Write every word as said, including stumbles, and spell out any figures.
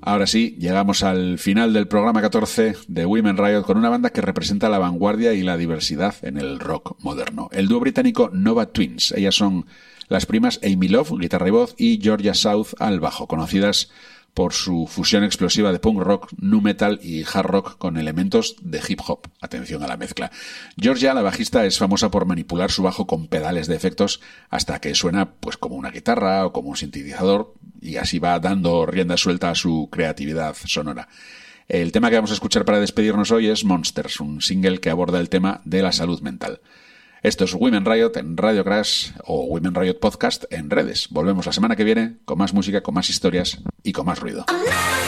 ahora sí, llegamos al final del programa catorce de Women Riot con una banda que representa la vanguardia y la diversidad en el rock moderno. El dúo británico Nova Twins. Ellas son las primas Amy Love, guitarra y voz, y Georgia South al bajo, conocidas por su fusión explosiva de punk rock, nu metal y hard rock con elementos de hip hop. Atención a la mezcla. Georgia, la bajista, es famosa por manipular su bajo con pedales de efectos hasta que suena pues como una guitarra o como un sintetizador, y así va dando rienda suelta a su creatividad sonora. El tema que vamos a escuchar para despedirnos hoy es Monsters, un single que aborda el tema de la salud mental. Esto es Women Riot en Radio Crash o Women Riot Podcast en redes. Volvemos la semana que viene con más música, con más historias y con más ruido.